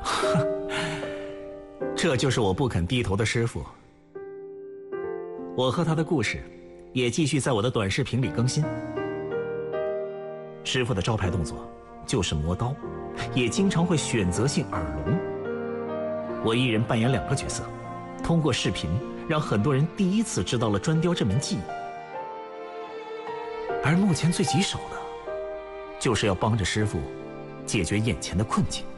这就是我不肯低头的师傅。我和他的故事也继续在我的短视频里更新。师傅的招牌动作就是磨刀，也经常会选择性耳聋。我一人扮演2个角色，通过视频让很多人第一次知道了砖雕这门技艺。而目前最棘手的，就是要帮着师傅解决眼前的困境。